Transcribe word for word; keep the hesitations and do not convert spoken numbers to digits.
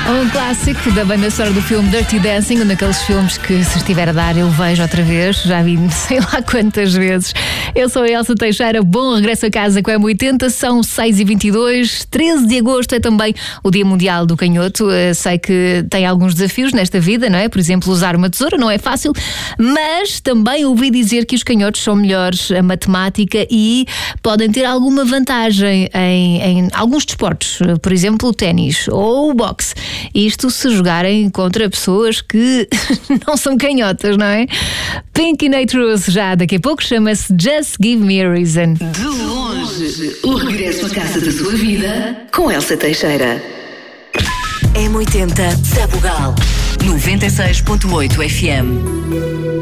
Um clássico da banda sonora do filme Dirty Dancing, um daqueles filmes que, se estiver a dar, eu vejo outra vez. Já vi sei lá quantas vezes. Eu sou a Elsa Teixeira. Bom regresso a casa com a M oitenta. São seis e vinte e dois. treze de agosto é também o Dia Mundial do Canhoto. Eu sei que tem alguns desafios nesta vida, não é? Por exemplo, usar uma tesoura não é fácil, mas também ouvi dizer que os canhotos são melhores a matemática e podem ter alguma vantagem em, em alguns desportos. Por exemplo, o ténis ou o boxe. Isto se jogarem contra pessoas que não são canhotas, não é? Pink e Nate Russo já daqui a pouco, chama-se Just Give Me a Reason. De longe, o regresso à casa da sua vida com Elsa Teixeira. M oitenta Sabugal noventa e seis ponto oito F M.